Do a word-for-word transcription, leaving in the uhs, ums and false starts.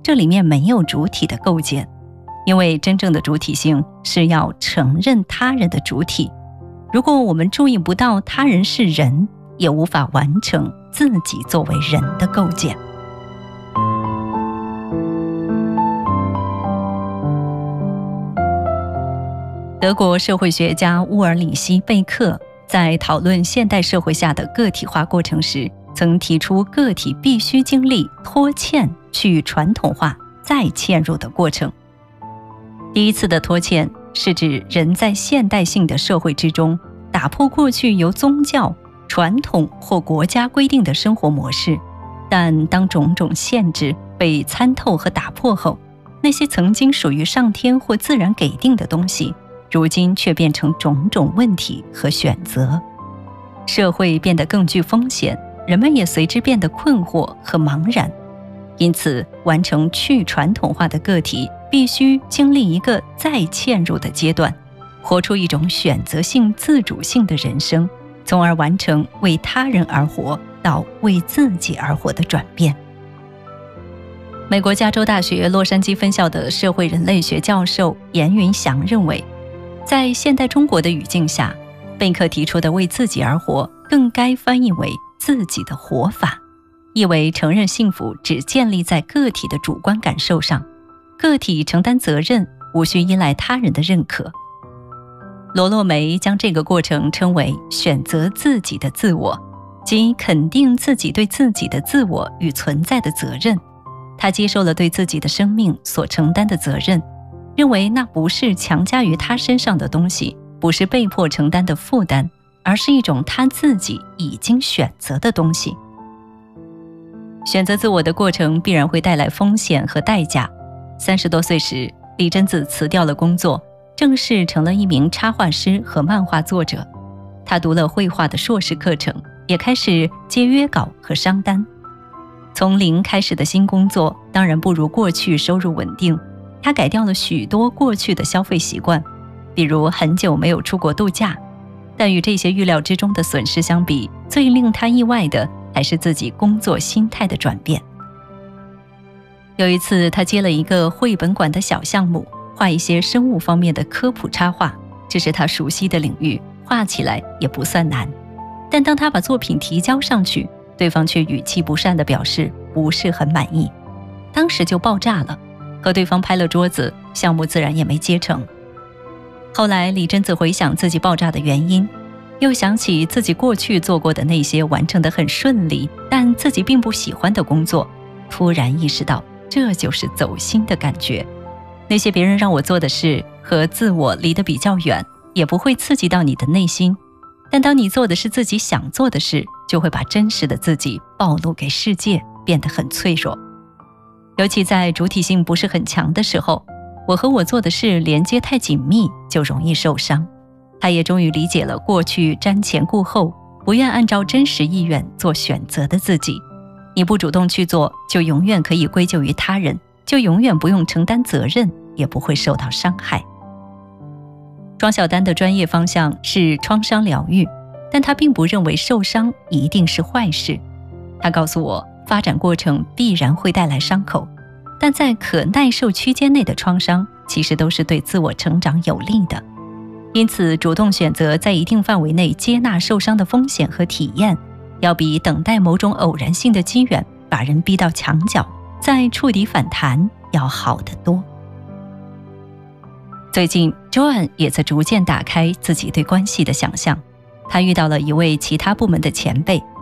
这里面没有主体的构建，因为真正的主体性是要承认他人的主体。如果我们注意不到他人是人，也无法完成自己作为人的构建。德国社会学家乌尔里希·贝克在讨论现代社会下的个体化过程时，曾提出个体必须经历脱嵌去传统化再嵌入的过程。第一次的脱嵌是指人在现代性的社会之中，打破过去由宗教、传统或国家规定的生活模式，但当种种限制被参透和打破后，那些曾经属于上天或自然给定的东西，如今却变成种种问题和选择。社会变得更具风险，人们也随之变得困惑和茫然。因此，完成去传统化的个体必须经历一个再嵌入的阶段，活出一种选择性、自主性的人生，从而完成为他人而活到为自己而活的转变。美国加州大学洛杉矶分校的社会人类学教授严云祥认为，在现代中国的语境下，贝克提出的为自己而活更该翻译为自己的活法，意为承认幸福只建立在个体的主观感受上，个体承担责任，无需依赖他人的认可。罗洛梅将这个过程称为选择自己的自我，即肯定自己对自己的自我与存在的责任。他接受了对自己的生命所承担的责任，认为那不是强加于他身上的东西，不是被迫承担的负担，而是一种他自己已经选择的东西。选择自我的过程必然会带来风险和代价。三十多岁时，李贞子辞掉了工作，正式成了一名插画师和漫画作者。他读了绘画的硕士课程，也开始接约稿和商单。从零开始的新工作当然不如过去收入稳定，他改掉了许多过去的消费习惯，比如很久没有出国度假。但与这些预料之中的损失相比，最令他意外的还是自己工作心态的转变。有一次，他接了一个绘本馆的小项目，画一些生物方面的科普插画，这是他熟悉的领域，画起来也不算难。但当他把作品提交上去，对方却语气不善地表示不是很满意，当时就爆炸了，和对方拍了桌子，项目自然也没接成。后来李贞子回想自己爆炸的原因，又想起自己过去做过的那些完成得很顺利，但自己并不喜欢的工作，突然意识到这就是走心的感觉。那些别人让我做的事和自我离得比较远，也不会刺激到你的内心，但当你做的是自己想做的事，就会把真实的自己暴露给世界，变得很脆弱。尤其在主体性不是很强的时候，我和我做的事连接太紧密，就容易受伤。他也终于理解了过去瞻前顾后，不愿按照真实意愿做选择的自己。你不主动去做，就永远可以归咎于他人，就永远不用承担责任，也不会受到伤害。庄晓丹的专业方向是创伤疗愈，但他并不认为受伤一定是坏事。他告诉我，发展过程必然会带来伤口，但在可耐受区间内的创伤其实都是对自我成长有利的。因此，主动选择在一定范围内接纳受伤的风险和体验，要比等待某种偶然性的机缘把人逼到墙角再触底反弹要好得多。最近 Joan 也在逐渐打开自己对关系的想象。他遇到了一位其他部门的前辈，